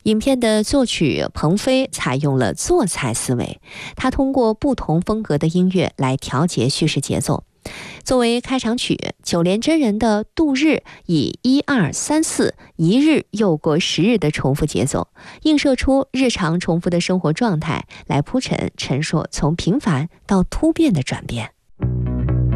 影片的作曲彭飞采用了做菜思维，他通过不同风格的音乐来调节叙事节奏。作为开场曲，九连真人的《度日》以1、2、3、4一日又过10日的重复节奏，映射出日常重复的生活状态，来铺陈陈述从平凡到突变的转变。